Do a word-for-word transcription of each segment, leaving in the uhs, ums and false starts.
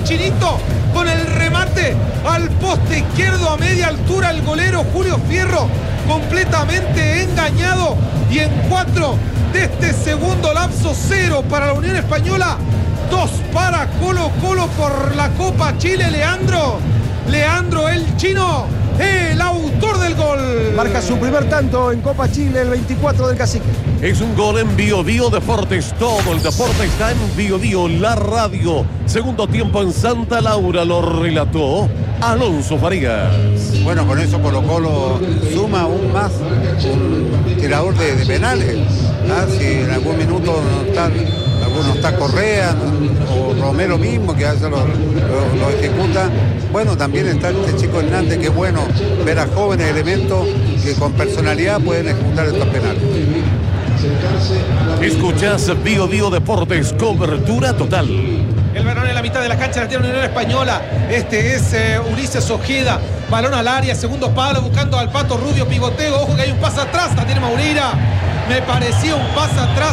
Chinito con el remate al poste izquierdo a media altura. El golero Julio Fierro completamente engañado. Y en cuatro de este segundo lapso, cero para la Unión Española, dos para Colo Colo por la Copa Chile. Leandro, Leandro el Chino, el autor del gol. Marca su primer tanto en Copa Chile, el veinticuatro del Cacique. Es un gol en Bio Bio Deportes. Todo el deporte está en Bio Bio, la radio. Segundo tiempo en Santa Laura, lo relató Alonso Farías. Bueno, con eso Colo Colo suma aún más un tirador de, de penales. ¿Ah? Si en algún minuto no está, alguno está Correa o Romero mismo, que a veces lo, lo, lo ejecuta. Bueno, también está este chico Hernández, que es bueno ver a jóvenes elementos que con personalidad pueden ejecutar estos penales. Escuchás Bio Bio Deportes, cobertura total. El balón en la mitad de la cancha, la tiene la Unión Española. Este es eh, Ulises Ojeda. Balón al área, segundo palo, buscando al Pato Rubio, pivoteo. Ojo que hay un pase atrás, la tiene Maureira. Me parecía un pase atrás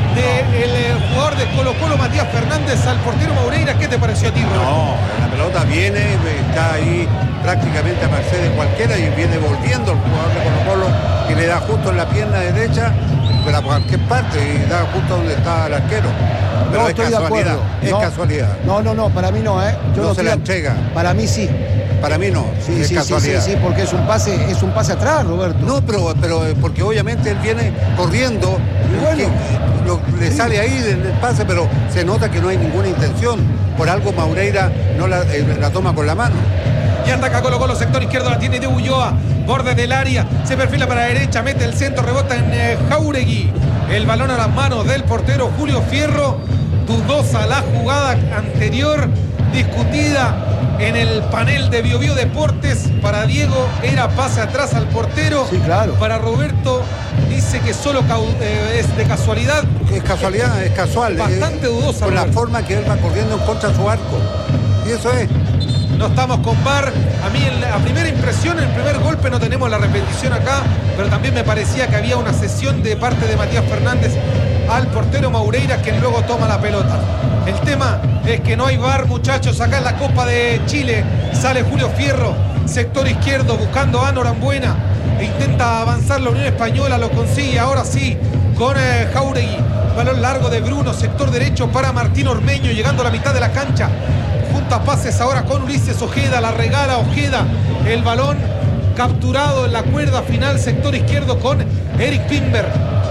del de jugador de Colo Colo, Matías Fernández, al portero Maureira. ¿Qué te pareció a ti, Roberto? No, la pelota viene, está ahí prácticamente a merced de cualquiera y viene volviendo el jugador de Colo Colo y le da justo en la pierna derecha, pero a cualquier parte, y da justo donde está el arquero. Pero No, es estoy de casualidad, acuerdo. es No, casualidad. No, no, no, para mí no, ¿eh? Yo No no se estoy- la entrega. Para mí sí. Para mí no, Sí, es sí, sí, casualidad. sí, sí, porque es un pase, es un pase atrás, Roberto. No, pero, pero eh, porque obviamente él viene corriendo, Y bueno, que lo- le sí. sale ahí del pase, pero se nota que no hay ninguna intención. Por algo Maureira no la, eh, la toma con la mano. Y ataca Colo Colo, sector izquierdo, la tiene de Ulloa, borde del área, se perfila para la derecha, mete el centro, rebota en eh, Jauregui. El balón a las manos del portero Julio Fierro. Dudosa la jugada anterior, discutida en el panel de Bio Bio Deportes. Para Diego era pase atrás al portero. Sí, claro. Para Roberto dice que solo cau- eh, es de casualidad. Es casualidad, es casual. Bastante eh, dudosa, Por la Roberto. forma que él va corriendo en contra de su arco. Y eso es. No estamos con V A R. A mí, en la primera impresión, en el primer golpe, no tenemos la repetición acá, pero también me parecía que había una cesión de parte de Matías Fernández al portero Maureira, quien luego toma la pelota. El tema es que no hay V A R, muchachos. Acá en la Copa de Chile sale Julio Fierro, sector izquierdo, buscando a Norambuena. E intenta avanzar la Unión Española, lo consigue ahora sí con eh, Jauregui. Balón largo de Bruno, sector derecho para Martín Ormeño, llegando a la mitad de la cancha. Junta pases ahora con Ulises Ojeda, la regala Ojeda, el balón capturado en la cuerda final, sector izquierdo con Eric Pimber.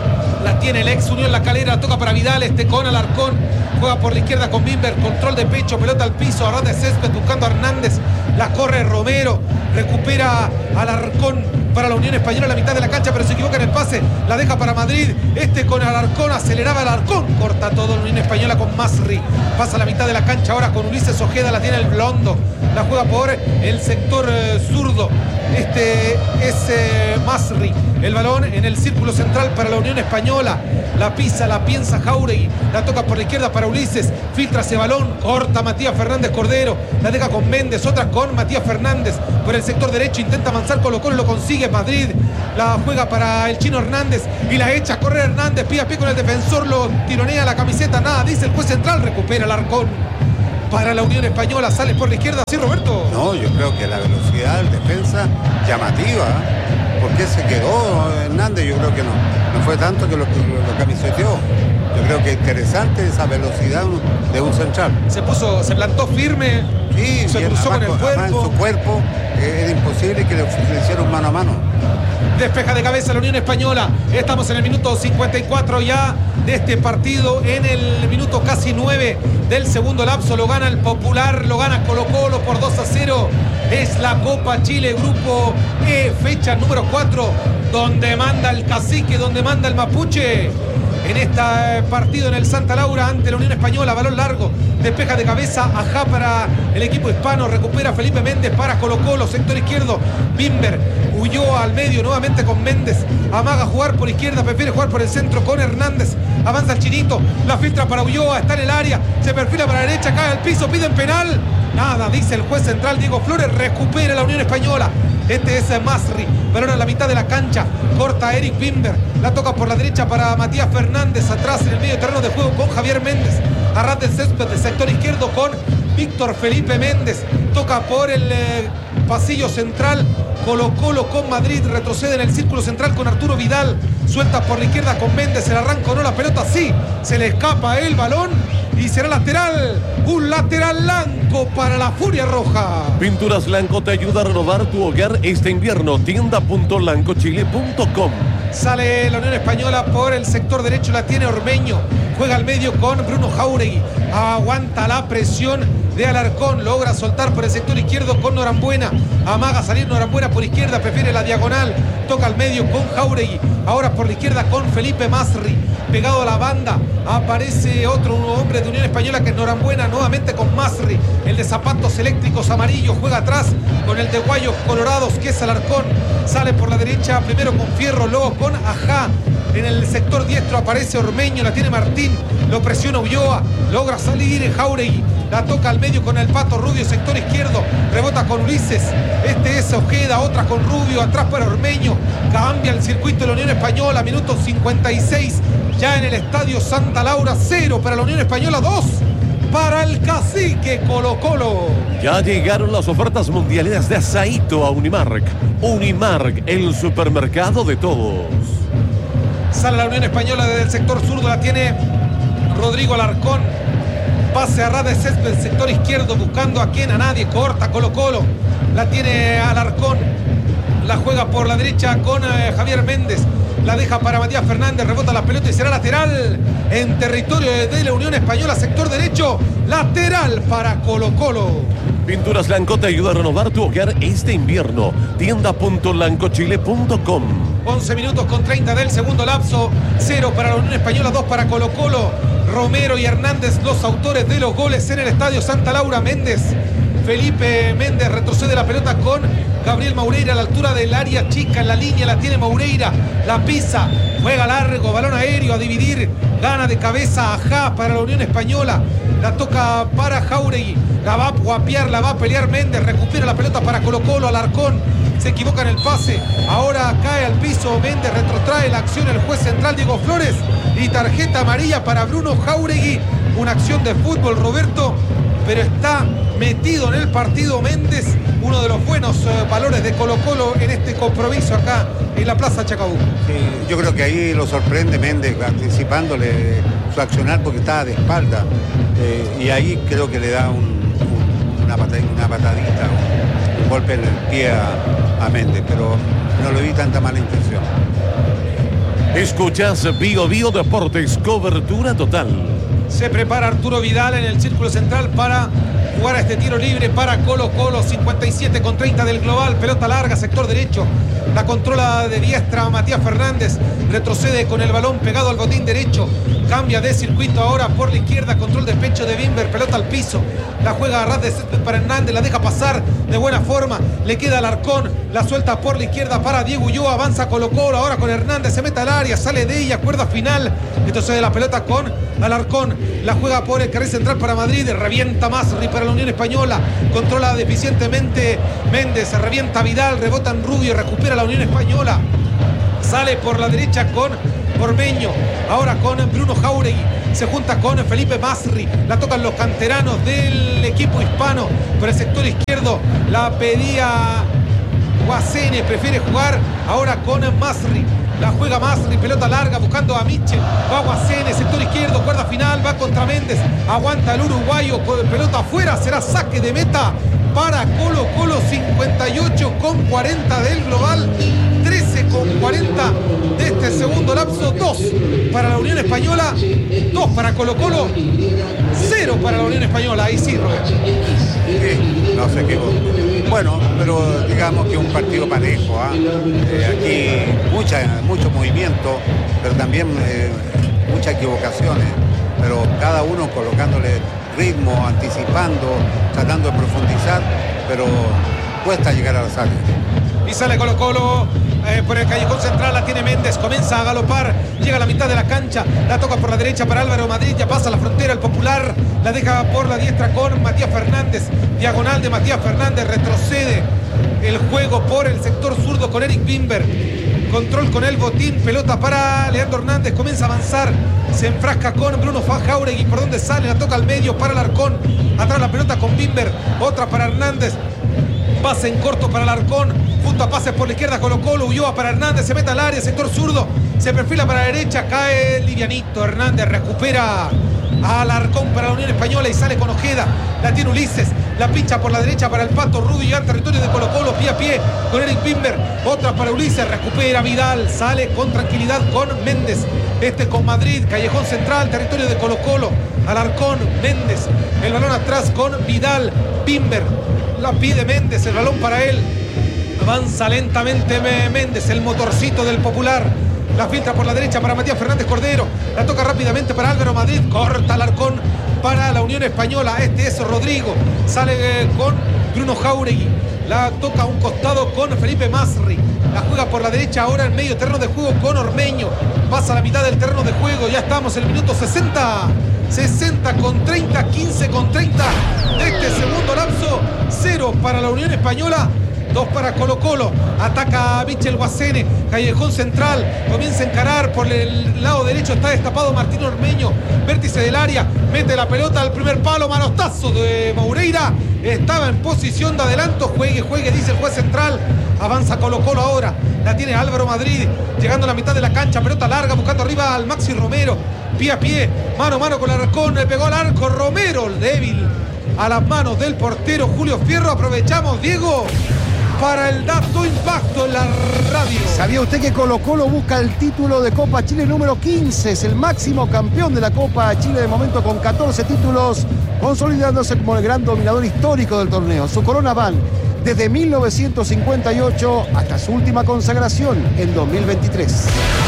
La tiene el ex Unión La Calera, toca para Vidal, este con Alarcón, juega por la izquierda con Bimber, control de pecho, pelota al piso, a ras de césped buscando a Hernández, la corre Romero, recupera Alarcón para la Unión Española en la mitad de la cancha, pero se equivoca en el pase, la deja para Madrid, este con Alarcón, aceleraba Alarcón, corta todo la Unión Española con Masri, pasa a la mitad de la cancha ahora con Ulises Ojeda, la tiene el Blondo, la juega por el sector eh, zurdo, este es eh, Masri, el balón en el círculo central para la Unión Española, la pisa, la piensa Jauregui, la toca por la izquierda para Ulises, filtra ese balón, corta Matías Fernández Cordero, la deja con Méndez, otra con Matías Fernández, por el sector derecho intenta avanzar Colo Colo, lo consigue Madrid, la juega para el Chino Hernández y la echa a correr Hernández, pie a pie con el defensor, lo tironea la camiseta, nada, dice el juez central, recupera el Arcón para la Unión Española, sale por la izquierda, ¿sí, Roberto? No, yo creo que la velocidad del defensa llamativa. ¿Por qué se quedó Hernández? Yo creo que no. No fue tanto que lo, lo, lo camiseteó. Yo creo que es interesante esa velocidad de un central. Se puso, se plantó firme, Sí, se y cruzó con el además, además en cuerpo. su cuerpo eh, era imposible que le, le hicieran mano a mano. Despeja de cabeza la Unión Española. Estamos en el minuto cincuenta y cuatro ya de este partido. En el minuto casi nueve del segundo lapso. Lo gana el Popular, lo gana Colo Colo por dos a cero. Es la Copa Chile Grupo E, fecha número cuatro, donde manda el cacique, donde manda el mapuche. En este partido en el Santa Laura ante la Unión Española, balón largo, despeja de cabeza, ajá para el equipo hispano, recupera Felipe Méndez para Colo Colo, sector izquierdo, Bimber, huyó al medio nuevamente con Méndez, amaga jugar por izquierda, prefiere jugar por el centro con Hernández, avanza el Chinito, la filtra para Ulloa, está en el área, se perfila para la derecha, cae al piso, piden penal, nada, dice el juez central Diego Flores, recupera la Unión Española. Este es Masri, balón a la mitad de la cancha, corta Eric Bimber, la toca por la derecha para Matías Fernández, atrás en el medio terreno de juego con Javier Méndez, a ras del césped del sector izquierdo con Víctor Felipe Méndez. Toca por el eh, pasillo central. Colo Colo con Madrid, retrocede en el círculo central con Arturo Vidal, suelta por la izquierda con Méndez, el arranco no, la pelota sí, se le escapa el balón y será lateral, un lateral Lanco para la Furia Roja. Pinturas Lanco te ayuda a renovar tu hogar este invierno, tienda punto lanco chile punto com. Sale la Unión Española por el sector derecho, la tiene Ormeño, juega al medio con Bruno Jauregui, aguanta la presión de Alarcón, logra soltar por el sector izquierdo con Norambuena, amaga salir Norambuena por izquierda, prefiere la diagonal, toca al medio con Jauregui, ahora por la izquierda con Felipe Masri, pegado a la banda, aparece otro hombre de Unión Española que es Norambuena, nuevamente con Masri, el de zapatos eléctricos amarillos, juega atrás con el de guayos colorados que es Alarcón, sale por la derecha, primero con Fierro, luego con Ajá. En el sector diestro aparece Ormeño, la tiene Martín, lo presiona Ulloa, logra salir Jauregui, la toca al medio con el Pato Rubio, sector izquierdo, rebota con Ulises, este es Ojeda, otra con Rubio, atrás para Ormeño, cambia el circuito de la Unión Española, minuto cincuenta y seis, ya en el estadio Santa Laura, cero para la Unión Española, dos para el Cacique Colo Colo. Ya llegaron las ofertas mundiales de Asaíto a Unimark. Unimark, el supermercado de todos. Sale la Unión Española desde el sector zurdo, la tiene Rodrigo Alarcón. Pase a ras de césped, sector izquierdo, buscando a quien, a nadie, corta Colo Colo. La tiene Alarcón, la juega por la derecha con eh, Javier Méndez. La deja para Matías Fernández, rebota la pelota y será lateral en territorio de la Unión Española, sector derecho, lateral para Colo Colo. Pinturas Lanco te ayuda a renovar tu hogar este invierno, tienda punto lanco chile punto com. once minutos con treinta del segundo lapso, cero para la Unión Española, dos para Colo Colo. Romero y Hernández, los autores de los goles en el estadio Santa Laura. Méndez, Felipe Méndez retrocede la pelota con Gabriel Maureira a la altura del área chica, en la línea la tiene Maureira, la pisa, juega largo, balón aéreo a dividir, gana de cabeza Ajá para la Unión Española, la toca para Jauregui, la va a guapear, la va a pelear Méndez, recupera la pelota para Colo Colo, Alarcón, se equivoca en el pase, ahora cae al piso Méndez, retrotrae la acción el juez central Diego Flores y tarjeta amarilla para Bruno Jauregui, una acción de fútbol, Roberto, pero está metido en el partido Méndez, uno de los buenos eh, valores de Colo Colo en este compromiso acá en la Plaza Chacabuco. Sí, yo creo que ahí lo sorprende Méndez anticipándole su accionar porque estaba de espalda eh, y ahí creo que le da un, un, una, patadita, una patadita, un, un golpe en el pie a, a Méndez, pero no le vi tanta mala intención. Escuchas Bio Bio Deportes, cobertura total. Se prepara Arturo Vidal en el círculo central para jugar a este tiro libre para Colo Colo, cincuenta y siete con treinta del global, pelota larga, sector derecho, la controla de diestra Matías Fernández, retrocede con el balón pegado al botín derecho, cambia de circuito ahora por la izquierda, control de pecho de Bimber, pelota al piso, la juega a ras de césped para Hernández, la deja pasar de buena forma, le queda Alarcón, la suelta por la izquierda para Diego Ulloa, avanza Colo Colo, ahora con Hernández, se mete al área, sale de ella, cuerda final, entonces la pelota con Alarcón, la juega por el carril central para Madrid, revienta Masri para la Unión Española, controla deficientemente Méndez, se revienta Vidal, rebota en Rubio, recupera la Unión Española, sale por la derecha con Ormeño, ahora con Bruno Jauregui, se junta con Felipe Masri, la tocan los canteranos del equipo hispano, por el sector izquierdo la pedía Guasene, prefiere jugar ahora con Masri, la juega Masri, pelota larga buscando a Mitchell, va Guasene, sector izquierdo, cuerda final, va contra Méndez, aguanta el uruguayo, pelota afuera, será saque de meta para Colo Colo, cincuenta y ocho con cuarenta del global, trece con cuarenta de este segundo lapso, dos para la Unión Española, dos para Colo Colo, cero para la Unión Española, ahí sí, Robert. Sí, no sé qué. Bueno, pero digamos que un partido parejo, ¿eh? Eh, aquí mucha, mucho movimiento, pero también eh, muchas equivocaciones, pero cada uno colocándole ritmo, anticipando, tratando de profundizar, pero cuesta llegar a la salida. Y sale Colo Colo eh, por el callejón central, la tiene Méndez, comienza a galopar, llega a la mitad de la cancha, la toca por la derecha para Álvaro Madrid, ya pasa la frontera, el Popular, la deja por la diestra con Matías Fernández, diagonal de Matías Fernández, retrocede el juego por el sector zurdo con Eric Bimber, Control con el botín, pelota para Leandro Hernández, comienza a avanzar, se enfrasca con Bruno Jauregui, por donde sale, la toca al medio para Alarcón, atrás la pelota con Bimber, otra para Hernández, pase en corto para Alarcón, junto a pases por la izquierda Colo Colo, Ulloa para Hernández, se mete al área, sector zurdo, se perfila para la derecha, cae livianito, Hernández recupera a Alarcón para la Unión Española y sale con Ojeda, la tiene Ulises, la pincha por la derecha para el Pato Rubio, ya en territorio de Colo Colo, pie a pie con Eric Bimber, otra para Ulises, recupera Vidal, sale con tranquilidad con Méndez, este con Madrid, callejón central, territorio de Colo Colo, Alarcón, Méndez, el balón atrás con Vidal, Bimber, la pide Méndez, el balón para él, avanza lentamente Méndez, el motorcito del Popular, la filtra por la derecha para Matías Fernández Cordero, la toca rápidamente para Álvaro Madrid, corta Alarcón para la Unión Española, este es Rodrigo, sale con Bruno Jauregui, la toca a un costado con Felipe Masri, la juega por la derecha ahora en medio terreno de juego con Ormeño, pasa a la mitad del terreno de juego, ya estamos en el minuto sesenta, sesenta con treinta, quince con treinta de este segundo lapso, cero para la Unión Española, dos para Colo Colo, ataca a Michel Guacene, callejón central, comienza a encarar por el lado derecho, está destapado Martín Ormeño, vértice del área, mete la pelota al primer palo, manotazo de Moureira, estaba en posición de adelanto, juegue, juegue, dice el juez central, avanza Colo Colo ahora, la tiene Álvaro Madrid, llegando a la mitad de la cancha, pelota larga, buscando arriba al Maxi Romero, pie a pie, mano a mano con Alarcón, le pegó al arco Romero, débil a las manos del portero Julio Fierro, aprovechamos, Diego, para el dato impacto en la radio. ¿Sabía usted que Colo Colo busca el título de Copa Chile número quince? Es el máximo campeón de la Copa Chile de momento con catorce títulos, consolidándose como el gran dominador histórico del torneo. Su corona van desde mil novecientos cincuenta y ocho hasta su última consagración en dos mil veintitrés.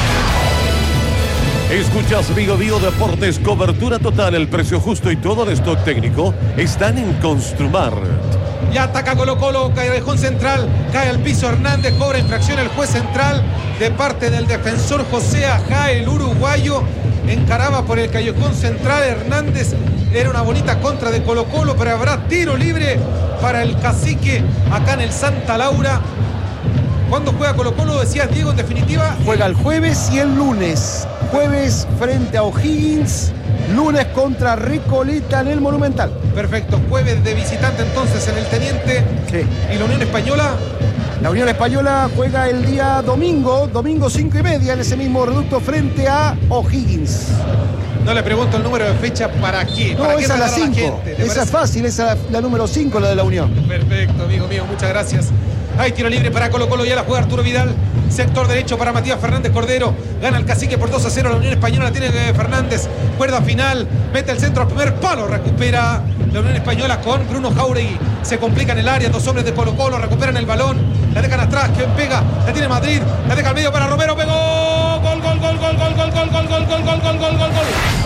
Escuchas Bío Bío Deportes, cobertura total, el precio justo y todo el stock técnico están en Construmar. Ya ataca Colo Colo, callejón central, cae al piso Hernández, cobra infracción el juez central de parte del defensor José Ajá, el uruguayo, encaraba por el callejón central Hernández, era una bonita contra de Colo Colo, pero habrá tiro libre para el Cacique acá en el Santa Laura. ¿Cuándo juega Colo Colo? Decías, Diego, en definitiva. Juega el jueves y el lunes. Jueves frente a O'Higgins, lunes contra Recoleta en el Monumental. Perfecto, jueves de visitante entonces en el Teniente. Sí. ¿Y la Unión Española? La Unión Española juega el día domingo, domingo cinco y media en ese mismo reducto frente a O'Higgins. No le pregunto el número de fecha, ¿para qué? No, ¿Para qué esa es la regalar a cinco. gente? ¿Te Esa parece? es fácil, esa es la, la número cinco, la de la Unión. Perfecto, amigo mío, muchas gracias. Hay tiro libre para Colo Colo, ya la juega Arturo Vidal. Sector derecho para Matías Fernández Cordero. Gana el Cacique por dos a cero. La Unión Española la tiene Fernández. Cuerda final. Mete el centro al primer palo. Recupera la Unión Española con Bruno Jauregui. Se complica en el área. Dos hombres de Colo Colo. Recuperan el balón. La dejan atrás. ¿Quién pega? La tiene Madrid. La deja al medio para Romero. Pegó. Gol, gol, gol, gol, gol, gol, gol, gol, gol, gol, gol, gol, gol, gol, gol.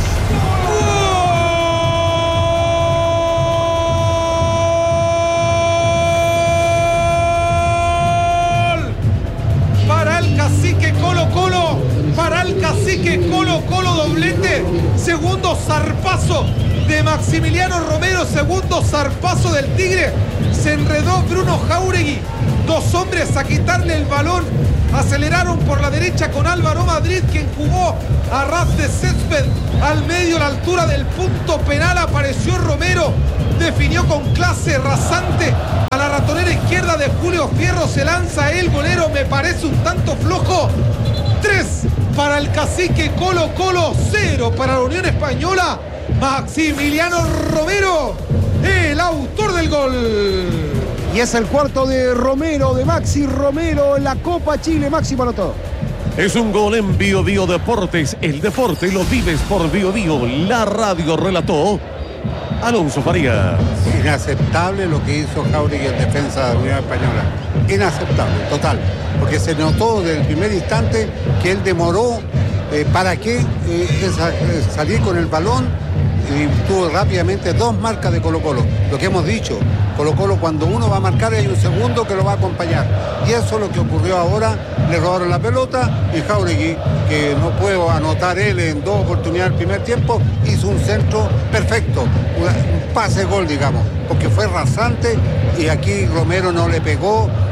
Cacique Colo Colo, para el Cacique Colo Colo, doblete, segundo zarpazo de Maximiliano Romero, segundo zarpazo del Tigre, se enredó Bruno Jauregui, dos hombres a quitarle el balón, aceleraron por la derecha con Álvaro Madrid, quien jugó a ras de césped al medio, a la altura del punto penal, apareció Romero, definió con clase rasante a la ratonera izquierda de Julio Fierro, se lanza el golero, me parece un tanto flojo. Tres para el Cacique Colo Colo, cero para la Unión Española. Maximiliano Romero, el autor del gol. Y es el cuarto de Romero, de Maxi Romero en la Copa Chile, máximo anotó. Es un gol en Bío Bío Deportes, el deporte lo vives por Bío Bío, la radio relató Alonso Farías. Inaceptable lo que hizo Jauregui en defensa de la Unión Española. Inaceptable, total. Porque se notó desde el primer instante que él demoró eh, para qué eh, esa, eh, salir con el balón y tuvo rápidamente dos marcas de Colo Colo. Lo que hemos dicho, Colo Colo cuando uno va a marcar hay un segundo que lo va a acompañar. Y eso es lo que ocurrió ahora. Le robaron la pelota y Jauregui, que no puedo anotar él en dos oportunidades el primer tiempo, hizo un centro perfecto, un pase gol, digamos, porque fue rasante y aquí Romero no le pegó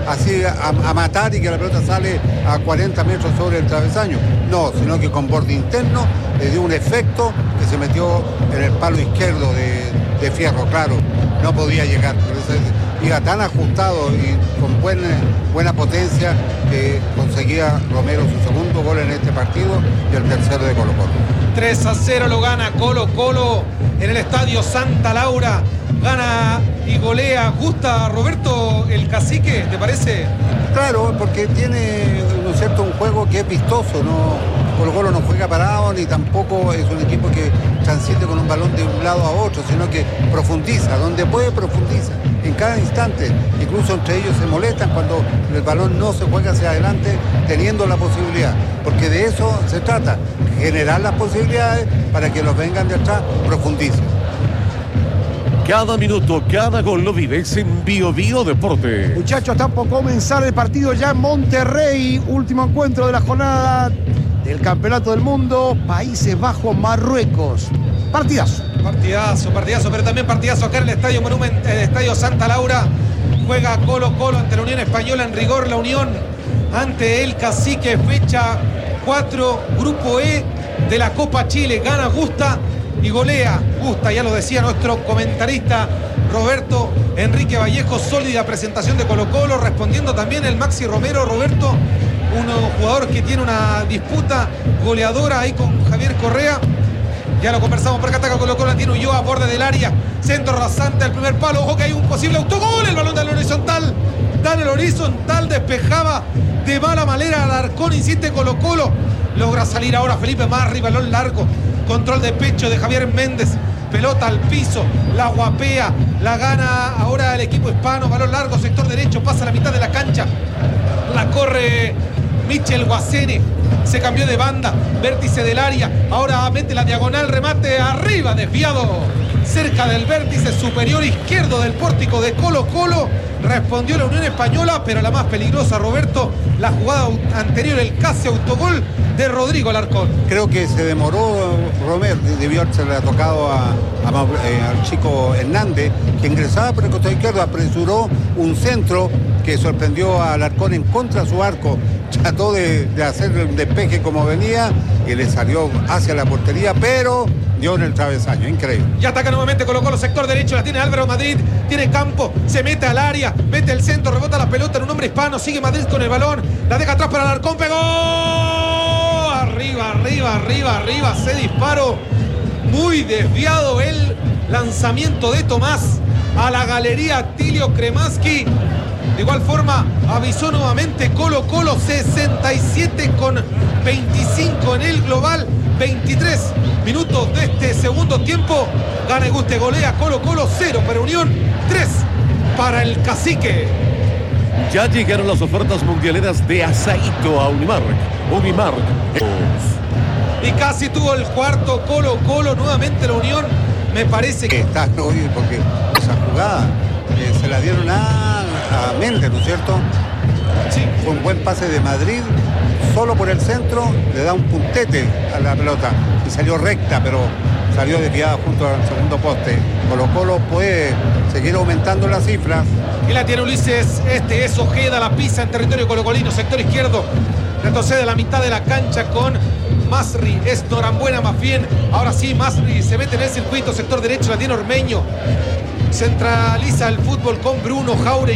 así a, a matar y que la pelota sale a cuarenta metros sobre el travesaño. No, sino que con borde interno le dio un efecto que se metió en el palo izquierdo de, de Fierro, claro. No podía llegar, pero ese, iba tan ajustado y con buena, buena potencia que conseguía Romero su segundo gol en este partido y el tercero de Colo Colo. tres a cero lo gana Colo Colo en el estadio Santa Laura. Gana y golea. ¿Gusta, Roberto, el Cacique, te parece? Claro, porque tiene, ¿no es cierto?, un juego que es vistoso, ¿no? Colo Colo no juega parado ni tampoco es un equipo que transite con un balón de un lado a otro, sino que profundiza, donde puede profundiza, en cada instante. Incluso entre ellos se molestan cuando el balón no se juega hacia adelante, teniendo la posibilidad, porque de eso se trata, generar las posibilidades para que los vengan de atrás profundicen. Cada minuto, cada gol lo vives en Bio Bio Deporte. Muchachos, está por comenzar el partido ya en Monterrey. Último encuentro de la jornada del Campeonato del Mundo. Países Bajos, Marruecos. Partidazo. Partidazo, partidazo, pero también partidazo acá en el Estadio Monument, el Estadio Santa Laura. Juega Colo Colo ante la Unión Española. En rigor, la Unión ante el Cacique. Fecha cuatro, Grupo E de la Copa Chile. Gana, gusta y golea. Gusta, ya lo decía nuestro comentarista Roberto Enrique Vallejo. Sólida presentación de Colo Colo, respondiendo también el Maxi Romero. Roberto, un jugador que tiene una disputa goleadora ahí con Javier Correa. Ya lo conversamos, por acá ataca Colo Colo, tiene Ulloa a borde del área, centro rasante al primer palo. Ojo que hay un posible autogol, el balón del horizontal, da en el horizontal, despejaba de mala manera Alarcón, insiste Colo Colo, logra salir ahora Felipe Marri, balón largo, control de pecho de Javier Méndez, pelota al piso, la guapea, la gana ahora el equipo hispano, balón largo, sector derecho, pasa a la mitad de la cancha, la corre Michel Guacene, se cambió de banda, vértice del área, ahora mete la diagonal, remate arriba, desviado, cerca del vértice superior izquierdo del pórtico de Colo Colo. Respondió la Unión Española, pero la más peligrosa, Roberto, la jugada anterior, el casi autogol de Rodrigo Alarcón. Creo que se demoró Romero, debió haberse le ha tocado a, a, eh, al chico Hernández, que ingresaba por el costado izquierdo, apresuró un centro que sorprendió a Alarcón en contra de su arco, trató de, de hacer un despeje como venía y le salió hacia la portería, pero dio en el travesaño, increíble. Ya ataca nuevamente Colo Colo, sector derecho, la tiene Álvaro Madrid, tiene campo, se mete al área, mete el centro, rebota la pelota en un hombre hispano, sigue Madrid con el balón, la deja atrás para Alarcón, pegó, arriba, arriba, arriba, arriba, se disparó, muy desviado el lanzamiento de Tomás a la galería Tilio Kremaski. De igual forma avisó nuevamente Colo Colo, sesenta y siete con veinticinco en el global, veintitrés minutos de este segundo tiempo. Gana y guste, golea Colo Colo, cero para Unión, tres para el Cacique. Ya llegaron las ofertas mundialeras de Asaíto a Unimark. Unimark. Y casi tuvo el cuarto Colo Colo, nuevamente la Unión. Me parece que está hoy porque esa jugada eh, se la dieron a, a Méndez, ¿no es cierto? sí. Fue un buen pase de Madrid, solo por el centro, le da un puntete a la pelota y salió recta, pero salió desviada junto al segundo poste. Colo Colo puede seguir aumentando las cifras. Y la tiene Ulises, este es Ojeda, la pisa en territorio colocolino, sector izquierdo, retrocede a la mitad de la cancha con Masri, es Norambuena más bien, ahora sí Masri se mete en el circuito, sector derecho, la tiene Ormeño, centraliza el fútbol con Bruno Jauregui.